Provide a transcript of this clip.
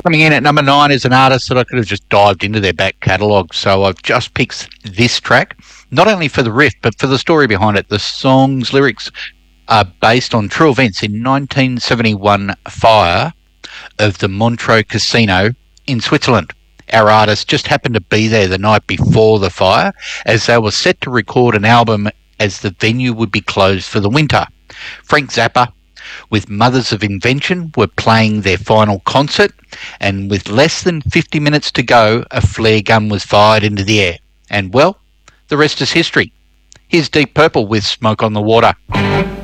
Coming in at number 9 is an artist that I could have just dived into their back catalogue, so I've just picked this track, not only for the riff, but for the story behind it. The song's lyrics are based on true events in 1971 fire of the Montreux Casino in Switzerland. Our artist just happened to be there the night before the fire, as they were set to record an album as the venue would be closed for the winter. Frank Zappa, with Mothers of Invention, were playing their final concert, and with less than 50 minutes to go, a flare gun was fired into the air. And, well, the rest is history. Here's Deep Purple with Smoke on the Water.